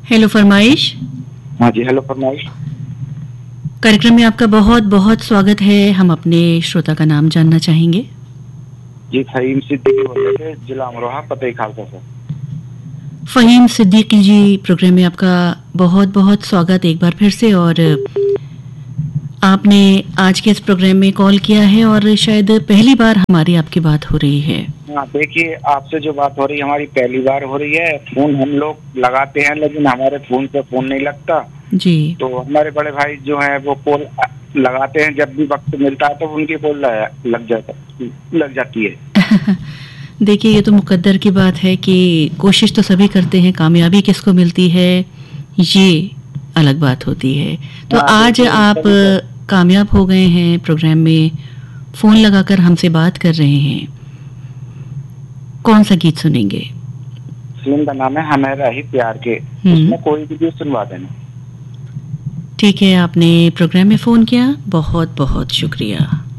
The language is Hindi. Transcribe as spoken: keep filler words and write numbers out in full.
हेलो फरमाइश। हाँ जी, हेलो फरमाइश। कार्यक्रम में आपका बहुत बहुत स्वागत है। हम अपने श्रोता का नाम जानना चाहेंगे। जी, फहीम सिद्दीकी बोल रहे थे, जिला अमरोहा, पते खालसा से। फहीम सिद्दीकी जी, प्रोग्राम में आपका बहुत बहुत स्वागत एक बार फिर से। और आपने आज के इस प्रोग्राम में कॉल किया है और शायद पहली बार हमारी आपकी बात हो रही है। हाँ, देखिए, आपसे जो बात हो रही है हमारी पहली बार हो रही है। फोन हम लोग लगाते हैं लेकिन हमारे फोन पे फोन नहीं लगता जी। तो हमारे बड़े भाई जो हैं वो कॉल लगाते हैं, जब भी वक्त मिलता है तो उनकी कॉल लग जाता लग जाती है। देखिए, ये तो मुकद्दर की बात है कि कोशिश तो सभी करते हैं, कामयाबी किसको मिलती है ये अलग बात होती है। तो आज आप कामयाब हो गए हैं, प्रोग्राम में फोन लगाकर हमसे बात कर रहे हैं। कौन सा गीत सुनेंगे? फिल्म का नाम है हमें रही प्यार के, उसमें कोई भी गीत सुनवा देना। ठीक है, आपने प्रोग्राम में फोन किया, बहुत बहुत शुक्रिया।